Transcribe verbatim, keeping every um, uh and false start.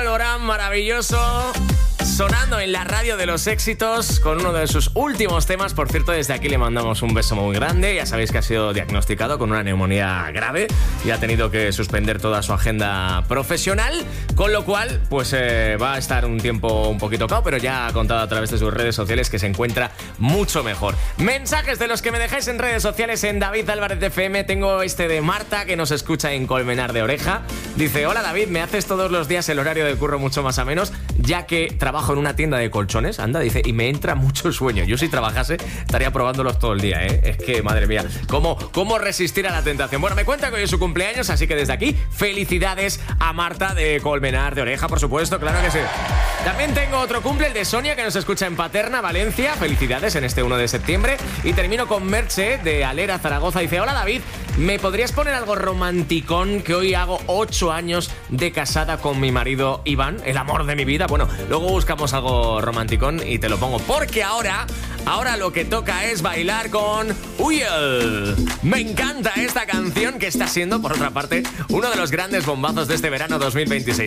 Dorán, maravilloso, sonando en la radio de los éxitos con uno de sus últimos temas. Por cierto, desde aquí le mandamos un beso muy grande. Ya sabéis que ha sido diagnosticado con una neumonía grave y ha tenido que suspender toda su agenda profesional, con lo cual pues eh, va a estar un tiempo un poquito cao, pero ya ha contado a través de sus redes sociales que se encuentra mucho mejor. Mensajes de los que me dejáis en redes sociales en David Álvarez F M. Tengo este de Marta, que nos escucha en Colmenar de Oreja. Dice: hola David, me haces todos los días el horario de curro mucho más ameno, ya que trabajo en una tienda de colchones, anda, dice, y me entra mucho sueño. Yo si trabajase estaría probándolos todo el día, ¿eh? Es que, madre mía, ¿cómo, cómo resistir a la tentación? Bueno, me cuenta que hoy es su cumpleaños, así que desde aquí, felicidades a Marta de Colmenar de Oreja, por supuesto, claro que sí. También tengo otro cumple, el de Sonia, que nos escucha en Paterna, Valencia. Felicidades en este uno de septiembre. Y termino con Merche de Alera, Zaragoza. Dice: hola David, ¿me podrías poner algo romanticón? Que hoy hago ocho años de casada con mi marido Iván, el amor de mi vida. Bueno, luego buscamos algo romanticón y te lo pongo, porque ahora, ahora lo que toca es bailar con Uyel. Me encanta esta canción, que está siendo, por otra parte, uno de los grandes bombazos de este verano dos mil veintiséis.